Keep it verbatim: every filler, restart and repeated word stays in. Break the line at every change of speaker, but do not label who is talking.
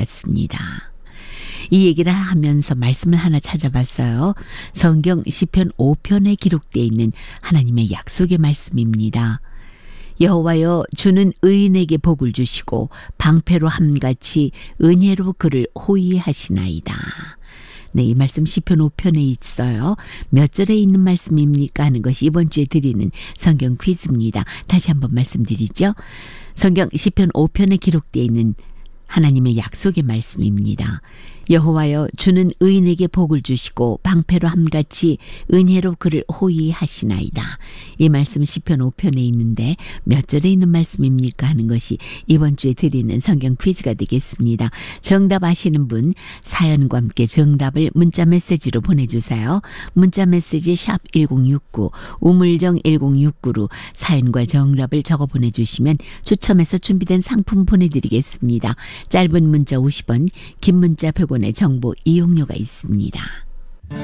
같습니다. 이 얘기를 하면서 말씀을 하나 찾아봤어요. 성경 시편 오 편에 기록되어 있는 하나님의 약속의 말씀입니다. 여호와여 주는 의인에게 복을 주시고 방패로 함같이 은혜로 그를 호위하시나이다. 네, 이 말씀 시편 오 편에 있어요. 몇 절에 있는 말씀입니까 하는 것이 이번 주에 드리는 성경 퀴즈입니다. 다시 한번 말씀드리죠. 성경 시편 오 편에 기록되어 있는 하나님의 약속의 말씀입니다. 여호와여 주는 의인에게 복을 주시고 방패로 함같이 은혜로 그를 호위하시나이다. 이 말씀 시편 오 편에 있는데 몇 절에 있는 말씀입니까 하는 것이 이번 주에 드리는 성경 퀴즈가 되겠습니다. 정답 아시는 분 사연과 함께 정답을 문자 메시지로 보내주세요. 문자 메시지 샵 일공육구 우물정 일공육구로 사연과 정답을 적어 보내주시면 추첨해서 준비된 상품 보내드리겠습니다. 짧은 문자 오십 원, 긴 문자 백 원의 정보 이용료가 있습니다.